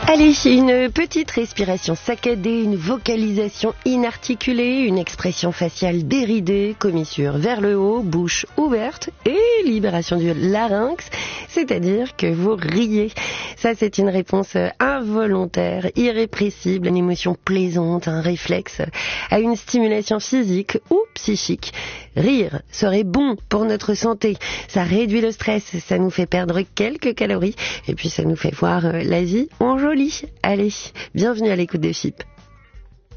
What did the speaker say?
Allez, une petite respiration saccadée, une vocalisation inarticulée, une expression faciale déridée, commissure vers le haut, bouche ouverte et libération du larynx, c'est-à-dire que vous riez. Ça, c'est une réponse involontaire, irrépressible, une émotion plaisante, un réflexe à une stimulation physique ou psychique. Rire serait bon pour notre santé. Ça réduit le stress, ça nous fait perdre quelques calories et puis ça nous fait voir la vie en joli. Allez, bienvenue à l'écoute de FIP.